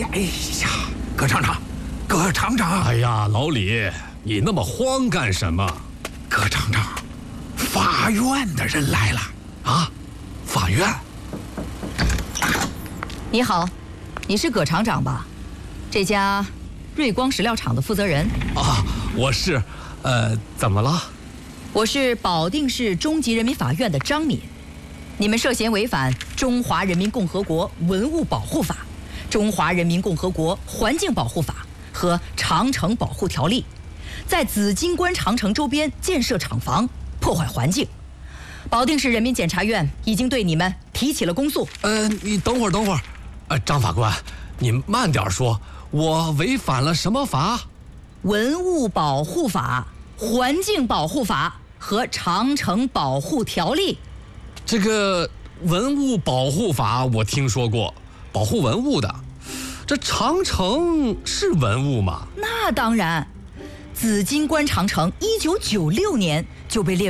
哎呀，葛厂长，葛厂长！ 哎呀，老李，你那么慌干什么？ 葛厂长，法院的人来了啊！法院？ 你好，你是葛厂长吧？这家瑞光石料厂的负责人啊，我是。怎么了？ 我是保定市中级人民法院的张敏。你们涉嫌违反《中华人民共和国文物保护法》、《中华人民共和国环境保护法》和《长城保护条例》，在紫金关长城周边建设厂房，破坏环境。保定市人民检察院已经对你们提起了公诉。 你等会儿。张法官，你慢点说，我违反了什么法？ 文物保护法、环境保护法和长城保护条例。 这个文物保护法我听说过，保护文物的。这长城是文物吗？ 那当然，紫金关长城1996年就被列